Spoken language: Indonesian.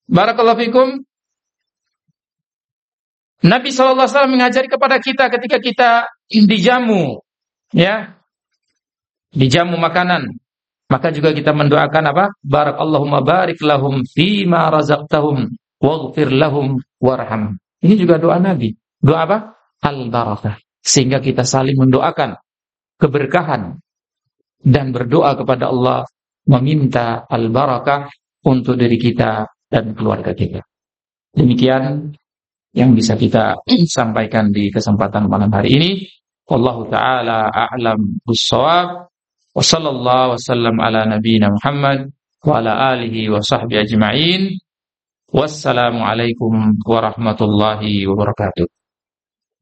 Barakallahu fikum. Nabi SAW mengajari kepada kita ketika kita dijamu, ya, dijamu makanan, maka juga kita mendoakan apa? Barakallahumma barik lahum fima razaqtahum waghfir lahum warham. Ini juga doa Nabi. Doa apa? Al-barakah. Sehingga kita saling mendoakan keberkahan dan berdoa kepada Allah meminta al-barakah untuk diri kita dan keluarga kita. Demikian yang bisa kita sampaikan di kesempatan malam hari ini. Wallahu taala a'lam bis-shawab. Wa sallallahu wasallam ala nabiyyina Muhammad wa ala alihi wa sahbihi ajma'in. Wassalamu alaikum warahmatullahi wabarakatuh.